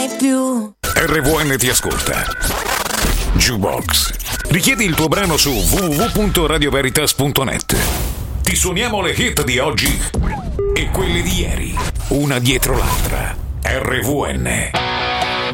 mai più. RVN ti ascolta. Jukebox. Richiedi il tuo brano su www.radioveritas.net. Ti suoniamo le hit di oggi e quelle di ieri, una dietro l'altra. RVN.